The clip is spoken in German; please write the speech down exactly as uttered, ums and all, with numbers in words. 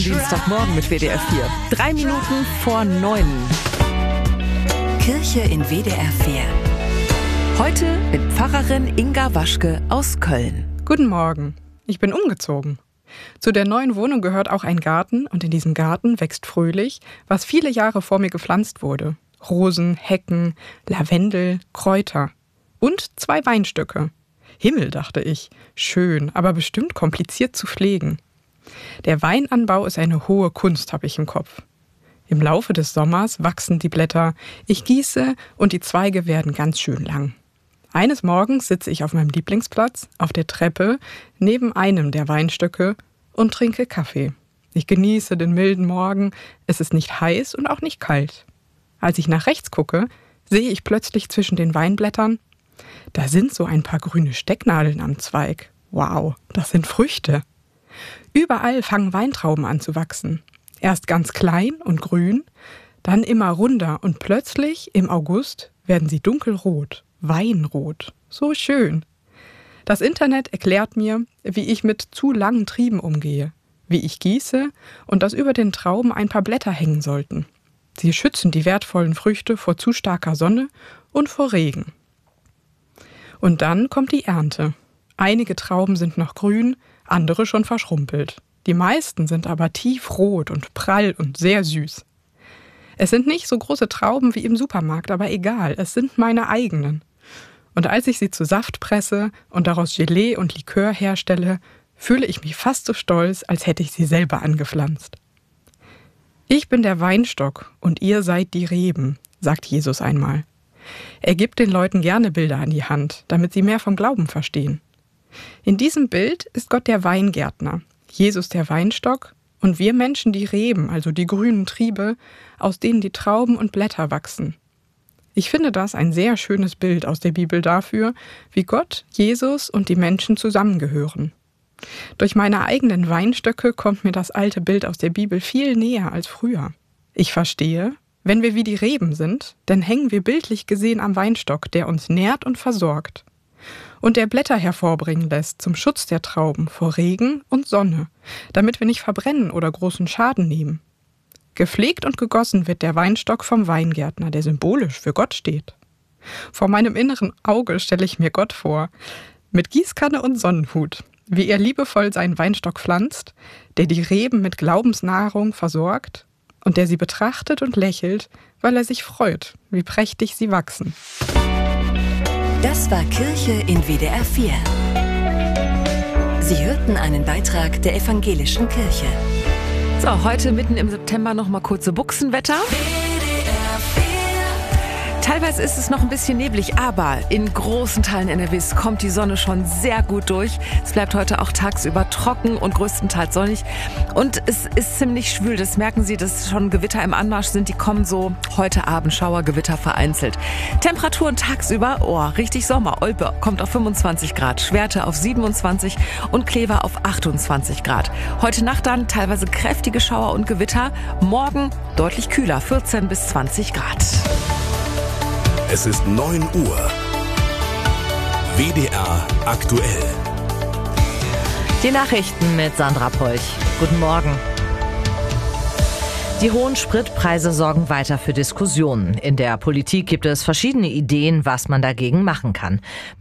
Dienstagmorgen mit W D R vier. Drei Minuten vor neun. Kirche in W D R vier. Heute mit Pfarrerin Inga Waschke aus Köln. Guten Morgen. Ich bin umgezogen. Zu der neuen Wohnung gehört auch ein Garten und in diesem Garten wächst fröhlich, was viele Jahre vor mir gepflanzt wurde. Rosen, Hecken, Lavendel, Kräuter und zwei Weinstöcke. Himmel, dachte ich. Schön, aber bestimmt kompliziert zu pflegen. Der Weinanbau ist eine hohe Kunst, habe ich im Kopf. Im Laufe des Sommers wachsen die Blätter, ich gieße und die Zweige werden ganz schön lang. Eines Morgens sitze ich auf meinem Lieblingsplatz, auf der Treppe, neben einem der Weinstöcke und trinke Kaffee. Ich genieße den milden Morgen, es ist nicht heiß und auch nicht kalt. Als ich nach rechts gucke, sehe ich plötzlich zwischen den Weinblättern, da sind so ein paar grüne Stecknadeln am Zweig. Wow, das sind Früchte. Überall fangen Weintrauben an zu wachsen. Erst ganz klein und grün, dann immer runder und plötzlich im August werden sie dunkelrot, weinrot. So schön. Das Internet erklärt mir, wie ich mit zu langen Trieben umgehe, wie ich gieße und dass über den Trauben ein paar Blätter hängen sollten. Sie schützen die wertvollen Früchte vor zu starker Sonne und vor Regen. Und dann kommt die Ernte. Einige Trauben sind noch grün, andere schon verschrumpelt. Die meisten sind aber tiefrot und prall und sehr süß. Es sind nicht so große Trauben wie im Supermarkt, aber egal, es sind meine eigenen. Und als ich sie zu Saft presse und daraus Gelee und Likör herstelle, fühle ich mich fast so stolz, als hätte ich sie selber angepflanzt. Ich bin der Weinstock und ihr seid die Reben, sagt Jesus einmal. Er gibt den Leuten gerne Bilder an die Hand, damit sie mehr vom Glauben verstehen. In diesem Bild ist Gott der Weingärtner, Jesus der Weinstock und wir Menschen die Reben, also die grünen Triebe, aus denen die Trauben und Blätter wachsen. Ich finde das ein sehr schönes Bild aus der Bibel dafür, wie Gott, Jesus und die Menschen zusammengehören. Durch meine eigenen Weinstöcke kommt mir das alte Bild aus der Bibel viel näher als früher. Ich verstehe, wenn wir wie die Reben sind, dann hängen wir bildlich gesehen am Weinstock, der uns nährt und versorgt. Und der Blätter hervorbringen lässt zum Schutz der Trauben vor Regen und Sonne, damit wir nicht verbrennen oder großen Schaden nehmen. Gepflegt und gegossen wird der Weinstock vom Weingärtner, der symbolisch für Gott steht. Vor meinem inneren Auge stelle ich mir Gott vor, mit Gießkanne und Sonnenhut, wie er liebevoll seinen Weinstock pflanzt, der die Reben mit Glaubensnahrung versorgt und der sie betrachtet und lächelt, weil er sich freut, wie prächtig sie wachsen. Das war Kirche in W D R vier. Sie hörten einen Beitrag der Evangelischen Kirche. So, heute mitten im September noch mal kurze Buchsenwetter. Teilweise ist es noch ein bisschen neblig, aber in großen Teilen N R Ws kommt die Sonne schon sehr gut durch. Es bleibt heute auch tagsüber trocken und größtenteils sonnig. Und es ist ziemlich schwül, das merken Sie, dass schon Gewitter im Anmarsch sind. Die kommen so heute Abend, Schauergewitter vereinzelt. Temperaturen tagsüber, oh, richtig Sommer. Olpe kommt auf fünfundzwanzig Grad, Schwerte auf siebenundzwanzig und Kleve auf achtundzwanzig Grad. Heute Nacht dann teilweise kräftige Schauer und Gewitter. Morgen deutlich kühler, vierzehn bis zwanzig Grad. Es ist neun Uhr. W D R aktuell. Die Nachrichten mit Sandra Polch. Guten Morgen. Die hohen Spritpreise sorgen weiter für Diskussionen. In der Politik gibt es verschiedene Ideen, was man dagegen machen kann.